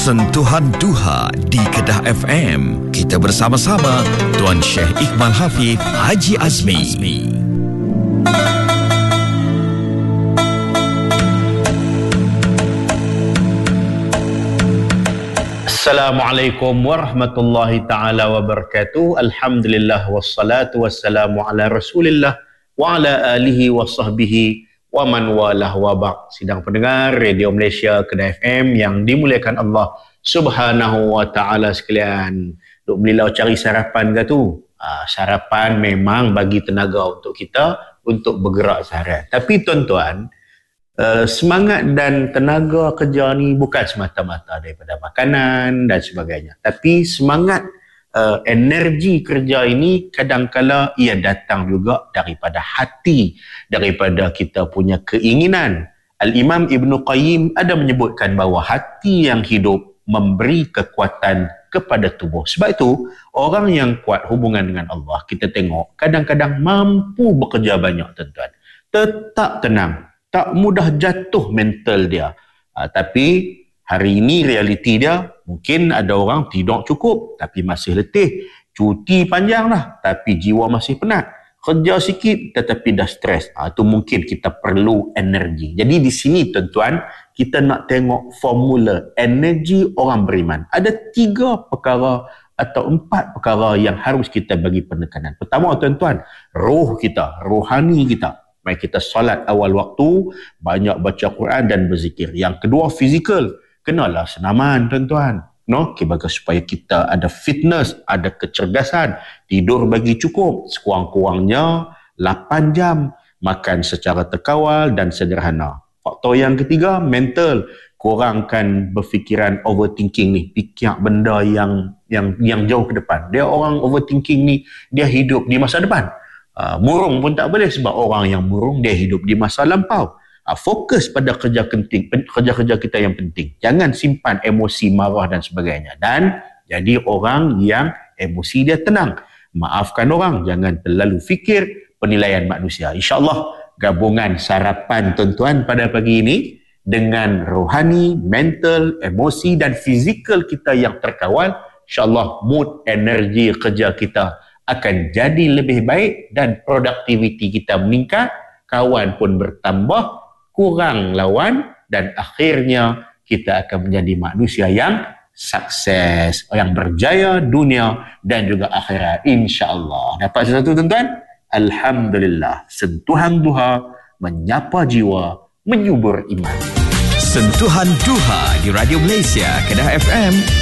Sentuhan Duha di Kedah FM. Kita bersama-sama Tuan Syekh Iqbal Hafiz Haji Azmi. Assalamualaikum warahmatullahi ta'ala wabarakatuh. Alhamdulillah wassalatu wassalamu ala rasulillah wa ala alihi wa sahbihi wa man walah wa ba'd. Sidang pendengar Radio Malaysia Kedah FM yang dimuliakan Allah Subhanahu wa ta'ala sekalian. Duk belilau cari sarapan ke tu? Sarapan memang bagi tenaga untuk kita untuk bergerak seharian. Tapi tuan-tuan, semangat dan tenaga kerja ni bukan semata-mata daripada makanan dan sebagainya. Tapi semangat energi kerja ini kadang-kala ia datang juga daripada hati, daripada kita punya keinginan. Al-Imam Ibn Qayyim ada menyebutkan bahawa hati yang hidup memberi kekuatan kepada tubuh. Sebab itu, orang yang kuat hubungan dengan Allah, kita tengok kadang-kadang mampu bekerja banyak, tuan-tuan. Tetap tenang. Tak mudah jatuh mental dia. Tapi hari ini realiti dia, mungkin ada orang tidur cukup tapi masih letih. Cuti panjang lah tapi jiwa masih penat. Kerja sikit tetapi dah stres. Itu mungkin kita perlu energi. Jadi di sini tuan-tuan, kita nak tengok formula energi orang beriman. Ada 3 perkara atau 4 perkara yang harus kita bagi penekanan. Pertama tuan-tuan, roh kita, rohani kita. Mari kita solat awal waktu, banyak baca Quran dan berzikir. Yang kedua, fizikal. Kenalah senaman, tuan-tuan. Bagi supaya kita ada fitness, ada kecergasan. Tidur bagi cukup. Sekurang-kurangnya 8 jam. Makan secara terkawal dan sederhana. Faktor yang ketiga, mental. Kurangkan berfikiran overthinking ni. Fikir benda yang jauh ke depan. Dia orang overthinking ni, dia hidup di masa depan. Murung pun tak boleh sebab orang yang murung dia hidup di masa lampau. Fokus pada kerja-kerja kita yang penting. Jangan simpan emosi, marah dan sebagainya. Dan jadi orang yang emosi dia tenang. Maafkan orang, jangan terlalu fikir penilaian manusia. InsyaAllah gabungan sarapan tuan-tuan pada pagi ini dengan rohani, mental, emosi dan fizikal kita yang terkawal, InsyaAllah mood, energi kerja kita akan jadi lebih baik dan produktiviti kita meningkat, kawan pun bertambah, kurang lawan dan akhirnya kita akan menjadi manusia yang sukses, yang berjaya dunia dan juga akhirat insya-Allah. Dapat sesuatu tuan-tuan? Alhamdulillah. Sentuhan duha menyapa jiwa, menyubur iman. Sentuhan Duha di Radio Malaysia Kedah FM.